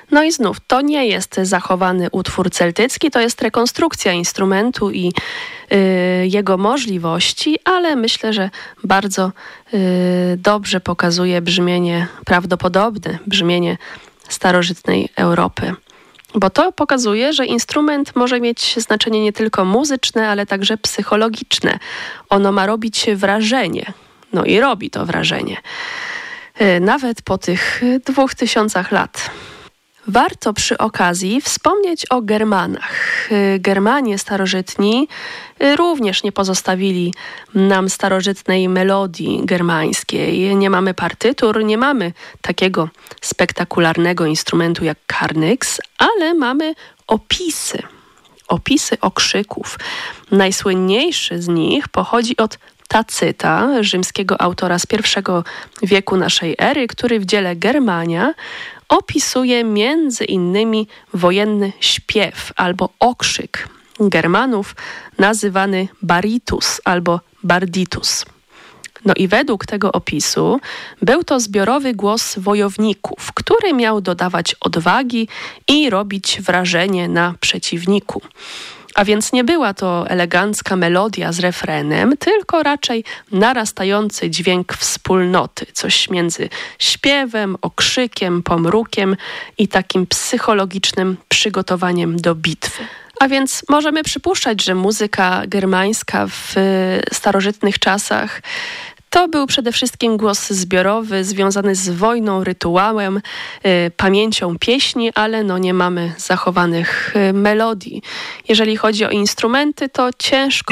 No i znów, to nie jest zachowany utwór celtycki, to jest rekonstrukcja instrumentu i jego możliwości, ale myślę, że bardzo dobrze pokazuje brzmienie, prawdopodobne brzmienie starożytnej Europy. Bo to pokazuje, że instrument może mieć znaczenie nie tylko muzyczne, ale także psychologiczne. Ono ma robić wrażenie. No i robi to wrażenie. Nawet po tych 2000 lat. Warto przy okazji wspomnieć o Germanach. Germanie starożytni również nie pozostawili nam starożytnej melodii germańskiej. Nie mamy partytur, nie mamy takiego spektakularnego instrumentu jak karnyks, ale mamy opisy. Opisy okrzyków. Najsłynniejszy z nich pochodzi od Tacyta, rzymskiego autora z I wieku naszej ery, który w dziele Germania opisuje między innymi wojenny śpiew albo okrzyk Germanów nazywany baritus albo barditus. No i według tego opisu był to zbiorowy głos wojowników, który miał dodawać odwagi i robić wrażenie na przeciwniku. A więc nie była to elegancka melodia z refrenem, tylko raczej narastający dźwięk wspólnoty. Coś między śpiewem, okrzykiem, pomrukiem i takim psychologicznym przygotowaniem do bitwy. A więc możemy przypuszczać, że muzyka germańska w starożytnych czasach to był przede wszystkim głos zbiorowy, związany z wojną, rytuałem, pamięcią pieśni, ale no nie mamy zachowanych melodii. Jeżeli chodzi o instrumenty, to ciężko